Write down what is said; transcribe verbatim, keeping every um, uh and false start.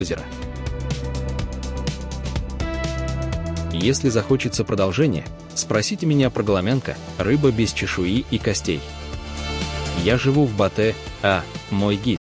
озера. Если захочется продолжение, спросите меня про голомянка, рыба без чешуи и костей. Я живу в Батэ, а мой гид